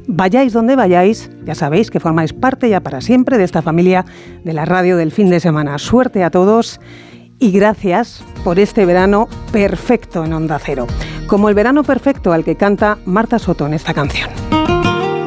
Vayáis donde vayáis, ya sabéis que formáis parte ya para siempre de esta familia de la radio del fin de semana. Suerte a todos y gracias por este verano perfecto en Onda Cero, como el verano perfecto al que canta Marta Soto en esta canción.